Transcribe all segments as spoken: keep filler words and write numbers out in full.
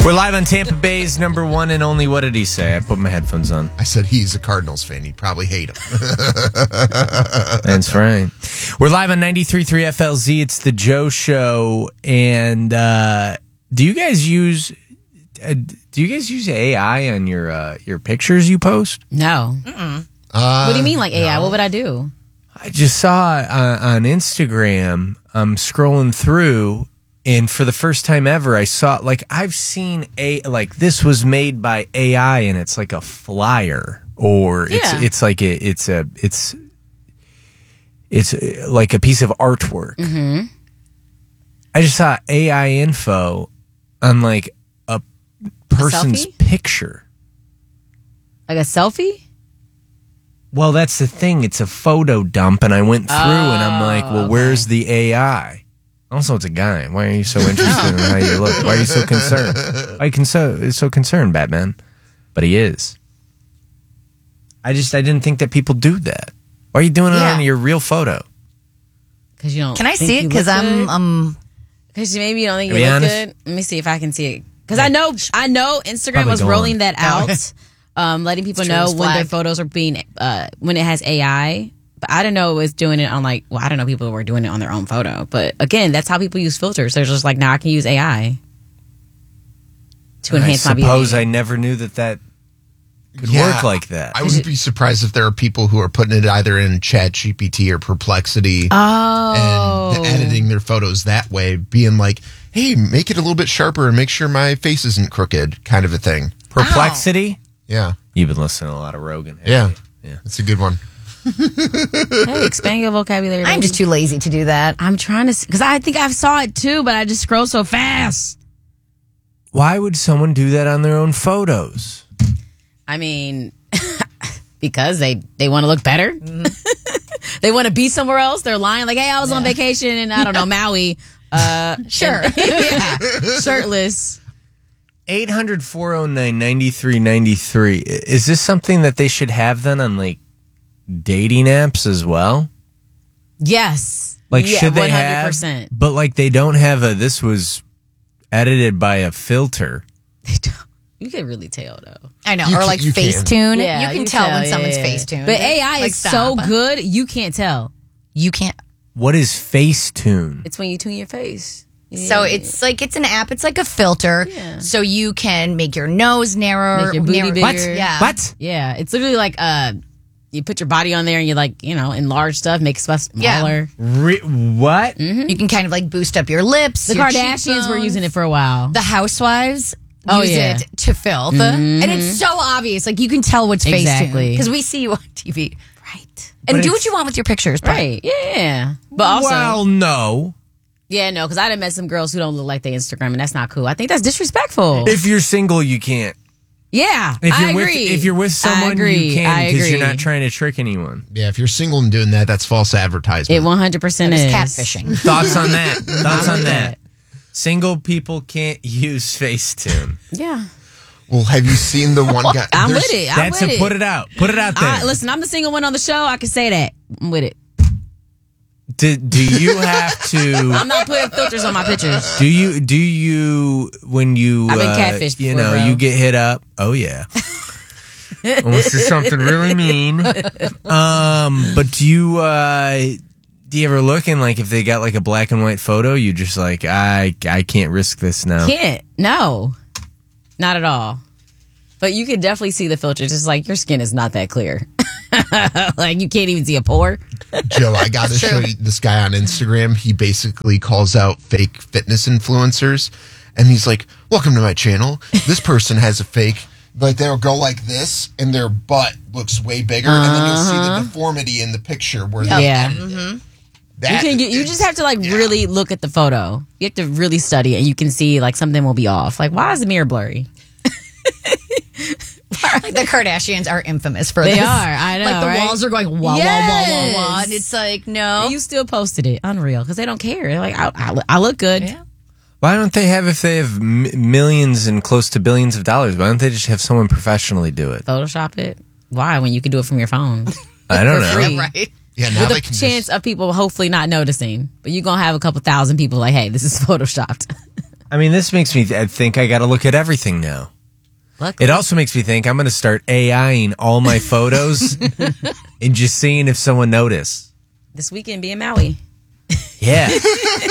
We're live on Tampa Bay's number one and only. What did he say? I put my headphones on. I said he's a Cardinals fan. He'd probably hate him. That's right. We're live on ninety-three point three F L Z. It's the Joe Show. And uh, do you guys use uh, do you guys use A I on your uh, your pictures you post? No. Uh, What do you mean, like A I? no. What would I do? I just saw it on, on Instagram. I'm scrolling through. And for the first time ever, I saw, like, I've seen a, like, this was made by A I and it's like a flyer or it's, Yeah. it's like a, it's a, it's, it's like a piece of artwork. Mm-hmm. I just saw A I info on like a person's selfie? picture. Like a selfie? Well, that's the thing. It's a photo dump. And I went through and I'm like, well, where's the A I? Also, it's a guy. Why are you so interested in how you look? Why are you so concerned? Why are you conso- so concerned, Batman? But he is. I just, I didn't think that people do that. Why are you doing it Yeah. on your real photo? Because you don't. Can I think see it? you Because look I'm, good? um, Because maybe you don't think To you be look honest- good. Let me see if I can see it. Because I know, I know Instagram Probably was go rolling on. that out, um, letting people It's true, know it's when their flagged. photos are being, uh, when it has A I. But I didn't know it was doing it on like, well, I don't know people were doing it on their own photo. But again, that's how people use filters. They're just like, now I can use A I to enhance I my suppose behavior. I never knew that that could Yeah, work like that. I wouldn't be surprised if there are people who are putting it either in Chat G P T or Perplexity Oh. and editing their photos that way, being like, hey, make it a little bit sharper and make sure my face isn't crooked, kind of a thing. Perplexity? Yeah. You've been listening to a lot of Rogan. haven't Yeah. you? Yeah. That's a good one. Hey, expand your vocabulary. I'm baby. just too lazy to do that. I'm trying to, because I think I saw it too, but I just scroll so fast. Why would someone do that on their own photos? I mean, because they, they want to look better. They want to be somewhere else. They're lying like, hey, I was on vacation in, I don't know, Maui. Uh, Sure. yeah, shirtless. eight hundred, four oh nine, nine three nine three. Is this something that they should have then on like dating apps as well? Yes. Like yeah, should they one hundred have? percent. But like they don't have a, this was edited by a filter. They don't. You can really tell though. I know. You or can- like you can. Facetune. Yeah, you can you tell tell, when yeah, someone's yeah. Facetuned. But A I Like, is so stop. good, you can't tell. You can't. What is Facetune? It's when you tune your face. So it's like, it's an app. It's like a filter. Yeah. So you can make your nose narrower. Make your booty narrow- bigger. What? Yeah. What? Yeah, it's literally like uh, you put your body on there and you like, you know, enlarge stuff, make stuff Yeah. smaller. Re- what? You can kind of like boost up your lips. The your Kardashians were cheekbones. using it for a while. The housewives Oh, use yeah. it to filth. And it's so obvious. Like, you can tell what's Exactly. Facetune. Because we see you on T V. Right. And But do it's- what you want with your pictures. But Right. Yeah. But also, Well, no. yeah, no, because I done met some girls who don't look like they Instagram, and that's not cool. I think that's disrespectful. If you're single, you can't. yeah, If you're I with agree. if you're with someone, I agree. you can I because you're agree. not trying to trick anyone. Yeah, if you're single and doing that, that's false advertisement. It one hundred percent it's is catfishing. Thoughts on that? Thoughts I'm on with that? Single people can't use Facetune. Yeah, Well, have you seen the one guy? I'm there's- with it. I'm That's with a it. put it out. Put it out there. I, listen, I'm the single one on the show. I can say that. I'm with it. do, do you have to? I'm not putting filters on my pictures. Do you? Do you? When you? I've been uh, catfished You before, know, bro. you get hit up. Oh yeah. Almost is something really mean. Um, but do you? Uh, do you ever look in like if they got like a black and white photo? You just like I I can't risk this now. Can't. No, not at all. But you can definitely see the filters. It's like your skin is not that clear. Like you can't even see a pore. Joe, I got to show you this guy on Instagram. He basically calls out fake fitness influencers. And he's like, welcome to my channel. This person has a fake, like they'll go like this and their butt looks way bigger. And then you'll see the deformity in the picture where they Yeah. edited it. You That can get. You just have to like really look at the photo. You have to really study it, and you can see like something will be off. Like, why is the mirror blurry? Like the Kardashians are infamous for They this. are, I know, Like the right? walls are going wah, Yes. wah, wah, wah, wah. And it's like, no. And you still posted it. Unreal, because they don't care. They're like, I, I, I look good. Yeah. Why don't they have if they have m- millions and close to billions of dollars? Why don't they just have someone professionally do it? Photoshop it. Why? When you can do it from your phone. I don't For know. free. Yeah, right. Yeah, now With they the can chance just, of people hopefully not noticing. But you're going to have a couple thousand people like, hey, this is Photoshopped. I mean, this makes me th- think I got to look at everything now. Luckily. It also makes me think I'm going to start AIing all my photos and just seeing if someone notice. This weekend be in Maui. Yeah. Do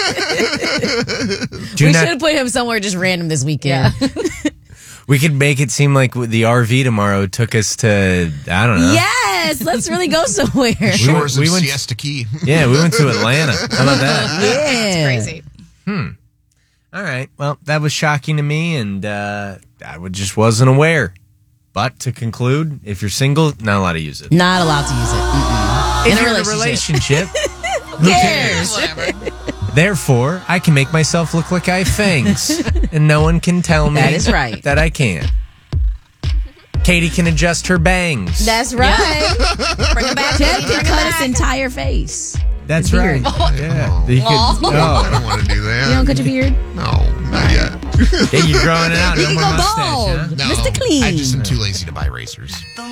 we not- should have put him somewhere just random this weekend. Yeah. We could make it seem like the R V tomorrow took us to, I don't know. Yes, let's really go somewhere. Shores we of went- Siesta Key. Yeah, we went to Atlanta. How about that? Yeah. Crazy. All right. Well, that was shocking to me, and uh, I would- just wasn't aware. But to conclude, if you're single, not allowed to use it. Not allowed to use it. Mm-mm. If In a you're in a relationship. relationship, who cares? Whatever. Therefore, I can make myself look like I have fangs, and no one can tell me That is right. that I can't. Katie can adjust her bangs. That's right. Bring it back. Ted Bring can it cut back. his entire face. That's beard. right. Yeah. You could- I oh. don't want to do that. You don't cut your beard? No, not yet. Yeah, you're growing it out. You No can more go mustache, bald. huh? No, Mister Clean. I just am too lazy to buy razors.